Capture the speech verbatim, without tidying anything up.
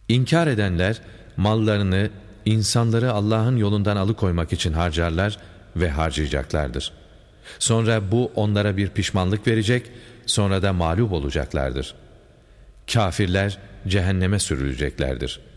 İnkar edenler mallarını, insanları Allah'ın yolundan alıkoymak için harcarlar ve harcayacaklardır. Sonra bu onlara bir pişmanlık verecek, sonra da mağlup olacaklardır. Kafirler cehenneme sürüleceklerdir.